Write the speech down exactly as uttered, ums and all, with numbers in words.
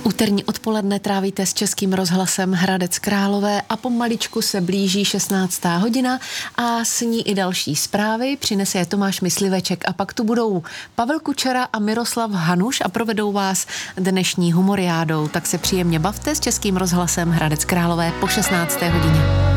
Úterní odpoledne trávíte s Českým rozhlasem Hradec Králové a pomaličku se blíží šestnáctá hodina a s ní i další zprávy. Přinese je Tomáš Mysliveček a pak tu budou Pavel Kučera a Miroslav Hanuš a provedou vás dnešní humoriádou. Tak se příjemně bavte s Českým rozhlasem Hradec Králové po šestnácté hodině.